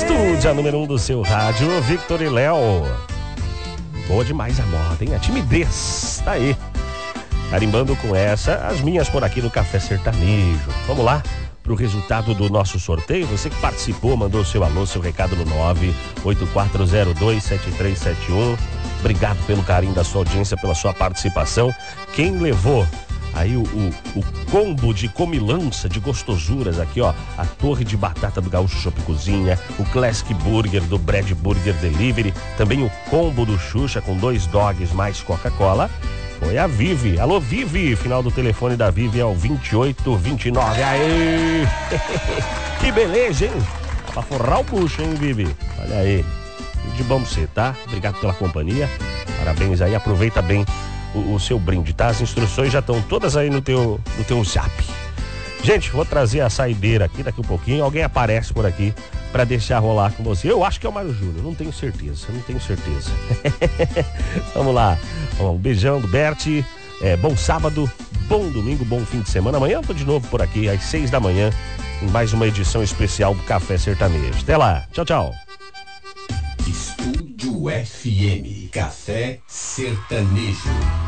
Estúdio número 1 do seu rádio, Victor e Léo. Boa demais a moda, hein? A timidez, tá aí. Carimbando com essa, as minhas por aqui no Café Sertanejo. Vamos lá pro resultado do nosso sorteio. Você que participou, mandou seu alô, seu recado no 984027371. Obrigado pelo carinho da sua audiência, pela sua participação. Quem levou aí o combo de comilança, de gostosuras aqui, ó, a torre de batata do Gaúcho Shop Cozinha, o Classic Burger do Bread Burger Delivery, também o combo do Xuxa com 2 dogs mais Coca-Cola, foi a Vivi. Alô, Vivi, final do telefone da Vivi é o 2829. Aê! Que beleza, hein? Pra forrar o bucho, hein, Vivi? Olha aí. De bom pra você, tá? Obrigado pela companhia. Parabéns aí, aproveita bem o seu brinde, tá? As instruções já estão todas aí no teu zap. Gente, vou trazer a saideira aqui daqui um pouquinho. Alguém aparece por aqui pra deixar rolar com você. Eu acho que é o Mário Júnior, não tenho certeza. Vamos lá. Um beijão do Berti. Bom sábado, bom domingo, bom fim de semana. Amanhã eu tô de novo por aqui às 6 da manhã em mais uma edição especial do Café Sertanejo. Até lá. Tchau, tchau. Estúdio FM Café Sertanejo.